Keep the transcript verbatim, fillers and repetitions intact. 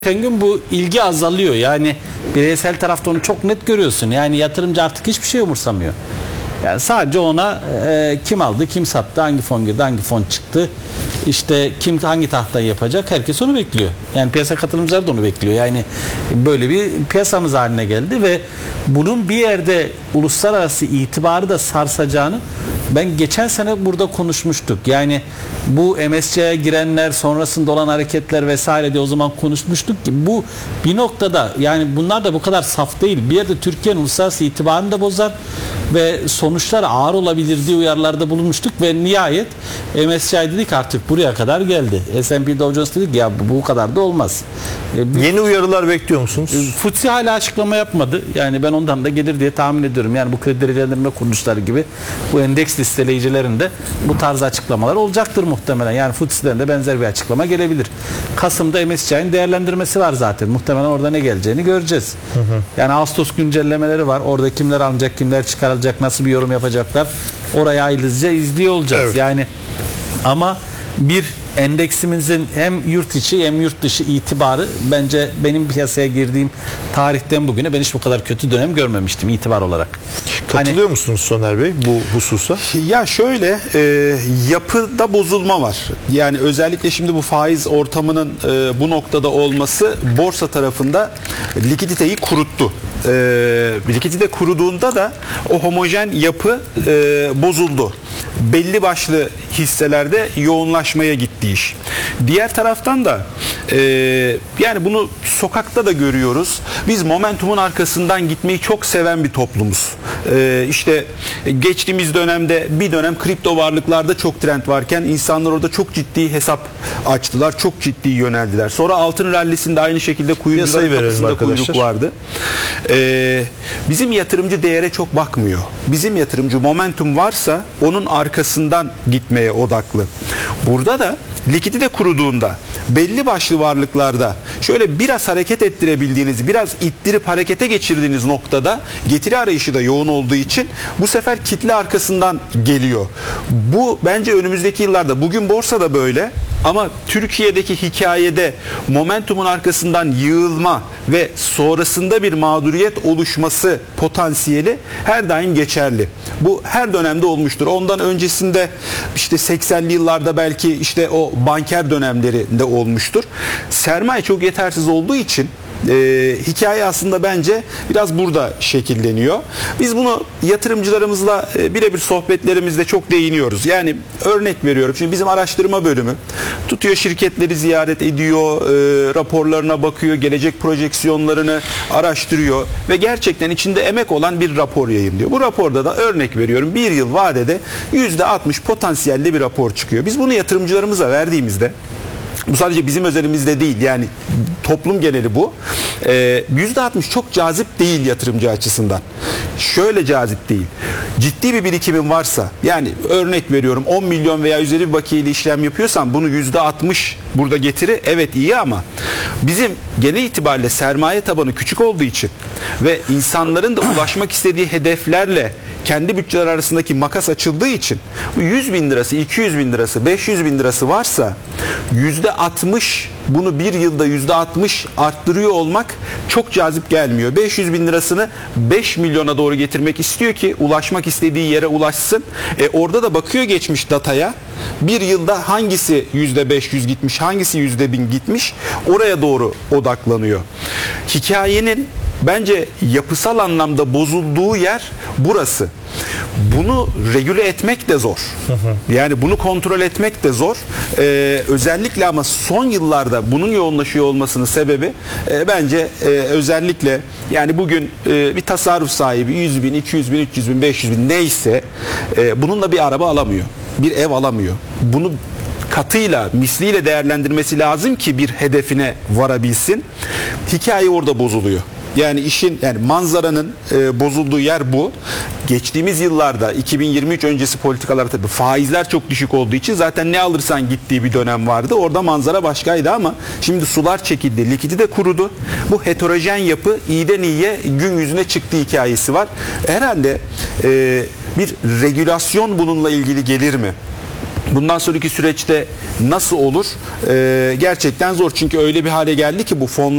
Geçen gün bu ilgi azalıyor. Yani bireysel tarafta onu çok net görüyorsun. Yani yatırımcı artık hiçbir şey umursamıyor. Yani sadece ona e, kim aldı, kim sattı, hangi fon girdi, hangi fon çıktı, işte kim hangi tahtayı yapacak, herkes onu bekliyor. Yani piyasa katılımcıları da onu bekliyor. Yani böyle bir piyasamız haline geldi ve bunun bir yerde uluslararası itibarı da sarsacağını ben geçen sene burada konuşmuştuk. Yani bu M S C I'ye girenler, sonrasında olan hareketler vesaire diye o zaman konuşmuştuk ki bu bir noktada, yani bunlar da bu kadar saf değil. Bir yerde Türkiye'nin uluslararası itibarını da bozar ve sonuçlar ağır olabilir diye uyarılarda bulunmuştuk ve nihayet M S C I dedik artık buraya kadar geldi. S and P Dow Jones dedik ya bu kadar da olmaz. E, Yeni uyarılar bekliyor musunuz? F T S E hala açıklama yapmadı. Yani ben ondan da gelir diye tahmin ediyorum. Yani bu kredi derecelendirme kuruluşları gibi bu endeks listeleyicilerinde bu tarz açıklamalar olacaktır muhtemelen. Yani F T S E'den de benzer bir açıklama gelebilir. Kasım'da M S C I'nin değerlendirmesi var zaten. Muhtemelen orada ne geleceğini göreceğiz. Hı hı. Yani Ağustos güncellemeleri var. Orada kimler alınacak, kimler çıkarılacak, nasıl bir yorum yapacaklar. Orayı ayrıca izliyor olacağız. Evet. Yani ama bir endeksimizin hem yurt içi hem yurt dışı itibarı bence benim piyasaya girdiğim tarihten bugüne ben hiç bu kadar kötü dönem görmemiştim itibar olarak. Katılıyor hani, musunuz Soner Bey bu hususa? Ya şöyle e, yapıda bozulma var. Yani özellikle şimdi bu faiz ortamının e, bu noktada olması borsa tarafında likiditeyi kuruttu. E, likidite kuruduğunda da o homojen yapı e, bozuldu. Belli başlı hisselerde yoğunlaşmaya gitti iş. Diğer taraftan da e, yani bunu sokakta da görüyoruz. Biz momentumun arkasından gitmeyi çok seven bir toplumuz. E, işte geçtiğimiz dönemde bir dönem kripto varlıklarda çok trend varken insanlar orada çok ciddi hesap açtılar. Çok ciddi yöneldiler. Sonra altın rallisinde aynı şekilde kuyumcuların kapısında kuyruk vardı. E, bizim yatırımcı değere çok bakmıyor. Bizim yatırımcı momentum varsa onun arkasından gitmeye odaklı. Burada da likidite kuruduğunda belli başlı varlıklarda şöyle biraz hareket ettirebildiğiniz, biraz ittirip harekete geçirdiğiniz noktada getiri arayışı da yoğun olduğu için bu sefer kitle arkasından geliyor. Bu bence önümüzdeki yıllarda, bugün borsa da böyle ama Türkiye'deki hikayede momentumun arkasından yığılma ve sonrasında bir mağduriyet oluşması potansiyeli her daim geçerli. Bu her dönemde olmuştur. Ondan öncesinde işte seksenli yıllarda belki işte o banker dönemlerinde olmuştur. Sermaye çok yetersiz olduğu için Ee, hikaye aslında bence biraz burada şekilleniyor. Biz bunu yatırımcılarımızla e, birebir sohbetlerimizde çok değiniyoruz. Yani örnek veriyorum. Şimdi bizim araştırma bölümü tutuyor şirketleri ziyaret ediyor, e, raporlarına bakıyor, gelecek projeksiyonlarını araştırıyor ve gerçekten içinde emek olan bir rapor yayınlıyor. Bu raporda da örnek veriyorum bir yıl vadede yüzde altmış potansiyelli bir rapor çıkıyor. Biz bunu yatırımcılarımıza verdiğimizde, bu sadece bizim özelimizde değil, yani toplum geneli bu. Ee, yüzde altmış çok cazip değil yatırımcı açısından. Şöyle cazip değil. Ciddi bir birikimin varsa, yani örnek veriyorum on milyon veya üzeri bir bakiyeli işlem yapıyorsan bunu yüzde altmış burada getiri, evet iyi, ama bizim genel itibariyle sermaye tabanı küçük olduğu için ve insanların da ulaşmak istediği hedeflerle kendi bütçeler arasındaki makas açıldığı için bu yüz bin lirası, iki yüz bin lirası, beş yüz bin lirası varsa yüzde altmış bunu bir yılda yüzde altmış arttırıyor olmak çok cazip gelmiyor. beş yüz bin lirasını beş milyona doğru getirmek istiyor ki ulaşmak istediği yere ulaşsın. E orada da bakıyor geçmiş dataya. Bir yılda hangisi yüzde beş yüz gitmiş, hangisi yüzde bin gitmiş, oraya doğru odaklanıyor. Hikayenin bence yapısal anlamda bozulduğu yer burası. Bunu regüle etmek de zor. Yani bunu kontrol etmek de zor. Ee, özellikle ama son yıllarda bunun yoğunlaşıyor olmasının sebebi e, bence e, özellikle yani bugün e, bir tasarruf sahibi yüz bin, iki yüz bin, üç yüz bin, beş yüz bin neyse e, bununla bir araba alamıyor. Bir ev alamıyor. Bunu katıyla, misliyle değerlendirmesi lazım ki bir hedefine varabilsin. Hikaye orada bozuluyor. Yani işin, yani manzaranın e, bozulduğu yer bu. Geçtiğimiz yıllarda iki bin yirmi üç öncesi politikalar, tabii faizler çok düşük olduğu için zaten ne alırsan gittiği bir dönem vardı. Orada manzara başkaydı ama şimdi sular çekildi, likidite kurudu. Bu heterojen yapı iyiden iyiye gün yüzüne çıktığı hikayesi var. Herhalde e, bir regülasyon bununla ilgili gelir mi? Bundan sonraki süreçte nasıl olur? Ee, gerçekten zor. Çünkü öyle bir hale geldi ki bu fonlar